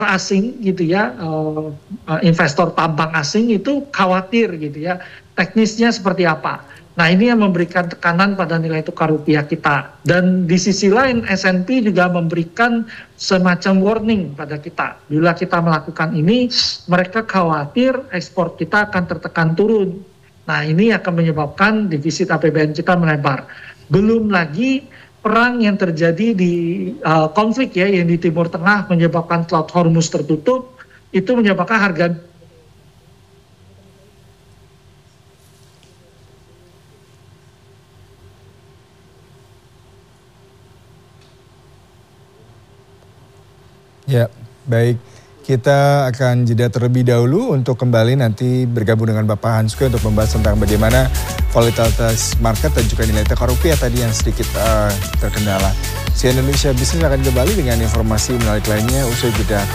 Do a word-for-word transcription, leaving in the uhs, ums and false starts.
asing gitu ya, uh, uh, investor tambang asing itu khawatir gitu ya, teknisnya seperti apa. Nah ini yang memberikan tekanan pada nilai tukar rupiah kita. Dan di sisi lain S and P juga memberikan semacam warning pada kita. Bila kita melakukan ini, mereka khawatir ekspor kita akan tertekan turun. Nah ini akan menyebabkan defisit A P B N kita melebar. Belum lagi perang yang terjadi di uh, konflik ya yang di Timur Tengah menyebabkan Laut Hormuz tertutup, itu menyebabkan harga Ya, baik. Kita akan jeda terlebih dahulu untuk kembali nanti bergabung dengan Bapak Hanske untuk membahas tentang bagaimana volatilitas market dan juga nilai tukar rupiah tadi yang sedikit uh, terkendala. C N N Indonesia Business akan kembali dengan informasi menarik lainnya usai jeda.